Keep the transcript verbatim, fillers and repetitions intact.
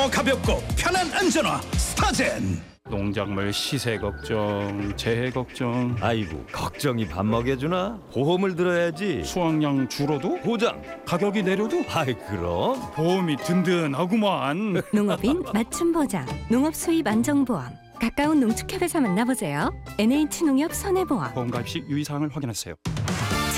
더 가볍고 편한 안전화 스타젠. 농작물 시세 걱정, 재해 걱정, 아이고 걱정이 밥 먹여주나? 보험을 들어야지. 수확량 줄어도 보장. 가격이 내려도 아이 그럼. 보험이 든든하구만. 농업인 맞춤 보장, 농업 수입 안정보험. 가까운 농축협에서 만나보세요. 엔에이치 농협 손해보험. 보험 가입 시 유의사항을 확인하세요.